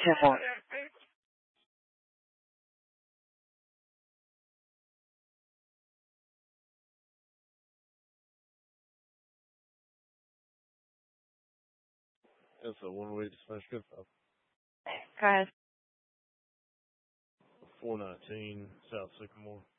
Sycamore. That's a one-way to smash good stuff. Guys. 419 South Sycamore.